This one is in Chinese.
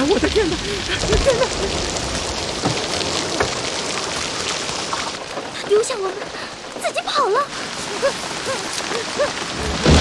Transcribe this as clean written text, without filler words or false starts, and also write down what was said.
我的天哪！天哪！ 他丢下我们，自己跑了。